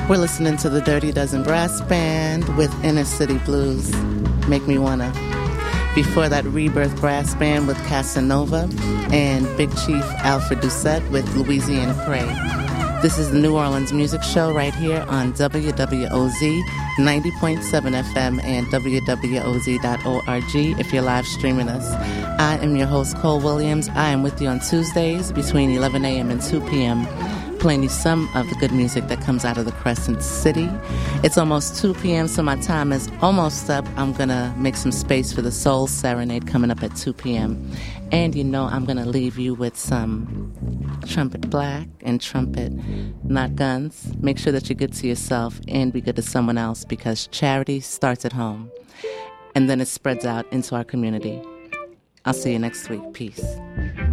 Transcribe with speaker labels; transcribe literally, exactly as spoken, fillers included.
Speaker 1: We're listening to the Dirty Dozen Brass Band with Inner City Blues, Make Me Wanna. Before that, Rebirth Brass Band with Casanova and Big Chief Alfred Doucette with Louisiana Pray. This is the New Orleans Music Show right here on W W O Z ninety point seven F M and W W O Z dot org if you're live streaming us. I am your host, Cole Williams. I am with you on Tuesdays between eleven a.m. and two p.m., playing you some of the good music that comes out of the Crescent City. It's almost two p.m., so my time is almost up. I'm going to make some space for the Soul Serenade coming up at two p.m. And you know I'm going to leave you with some Trumpet Black and Trumpet Not Guns. Make sure that you're good to yourself and be good to someone else, because charity starts at home and then it spreads out into our community. I'll see you next week. Peace.